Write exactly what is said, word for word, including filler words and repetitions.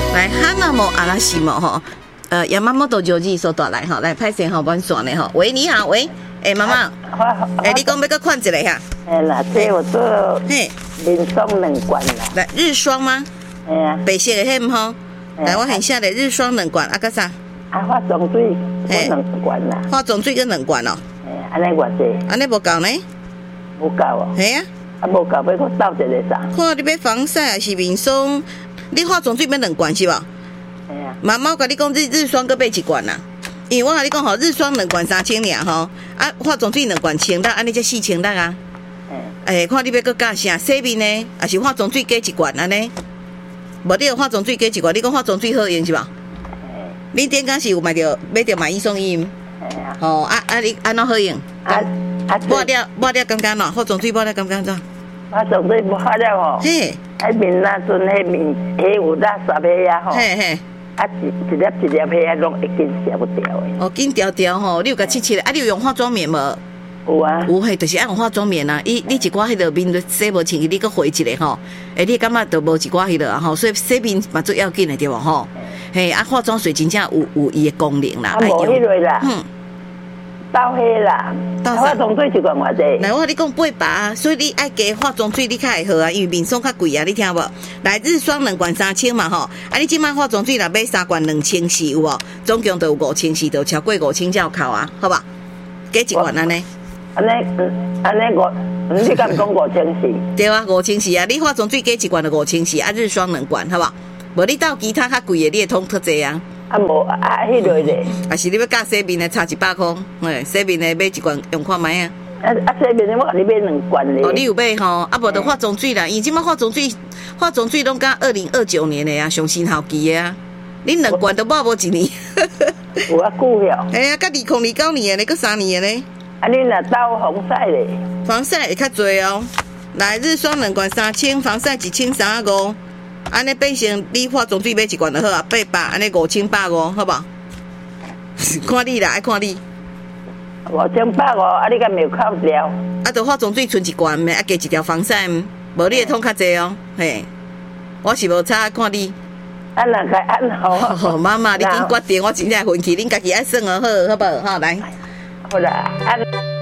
来哈那么阿拉西莫哈，呃，亚妈妈都就日所带来哈，来拍摄好帮线的哈。喂，你好，喂，哎、欸，妈妈，哎、欸，你讲要个看一个哈？ 哎啦，这我做嘿， 日霜冷管啦。 来日霜吗？ 哎呀， 白色的迄唔好。来，我很下的日霜冷管，啊个啥？ 啊，化妆水我冷管啦。 化妆水跟冷管哦。 哎，安尼偌济？ 安尼无够呢？ 无够哦。 系啊。 啊，无够，要搁斗一个啥？ 看你要防晒还是面霜？你化妆水要两罐是无？ 哎呀。 妈妈甲你讲，日日霜搁买一罐啦。因为我甲你讲吼，日霜两罐三千尔吼，啊化妆水两罐千六，安尼才四千六啊。诶、欸，看你要搁加啥？洗面呢？还是化妆水加一罐安尼？无你有化妆水加一罐，你讲化妆水好用是无？欸、你顶间是有买着买着买一送一？哎哦，啊啊你安怎好用？啊啊，抹了抹了感觉喏，化妆水抹了感觉怎？ 化妆水抹了吼。嘿。迄面那阵迄面迄有垃圾迄啊吼。嘿嘿。啊一一粒一粒迄啊，拢会紧消不掉诶。 哦，紧条条吼，你有甲切切啊？你有用化妆棉无？ 有啊， 有嘿，就是爱用化妆棉啊。伊你一寡迄个面洗无清，你搁回一个吼，诶，你感觉就无一寡迄个啊吼，所以洗面嘛最要紧的对无吼？嘿，啊，化妆水真正有有伊的功能啦。 啊，无迄类啦，嗯，倒黑啦，化妆水一罐偌济？ 来，我跟你讲八百啊，所以你爱加化妆水，你较会好啊，因为面霜较贵啊，你听无？来，日霜两罐三千嘛吼，啊，你即摆化妆水若买三罐两千四有无？总共都有五千四，都超过五千才有扣啊，好吧？加一罐安尼。 安尼，安尼五，你敢讲五千四？ 对啊，五千四啊！你化妆水加一罐就五千四啊，日霜两罐，好不好？无你到其他较贵的，你会通特济啊。 啊无啊，迄类咧。 啊是你要加洗面的，差一百块，哎，洗面的买一罐用看卖啊。 啊啊，洗面的我甲你买两罐咧。 哦，你有买吼？啊无就化妆水啦，伊即摆化妆水，化妆水拢甲二零二九年的啊，上新效期的啊。恁两罐都抹无一年。 有啊，久了。 哎呀，甲二零二九年的咧，佮三年的咧。 啊，你若倒防晒咧？ 防晒会较侪哦。来，日霜两罐三千，防晒一千三十五。安尼变成你化妆水买一罐就好啊，八百，安尼五千百五，好不好？看你啦，爱看你。 五千百五，啊，你敢没有扣掉？ 啊，就化妆水存一罐，咪啊加一条防晒，无你会通较侪哦。嘿，我是无差，看你。 啊，那个按好。 哦，妈妈，你紧决定，我真正分气，恁家己爱算哦，好，好不好？好来。 好啦，按。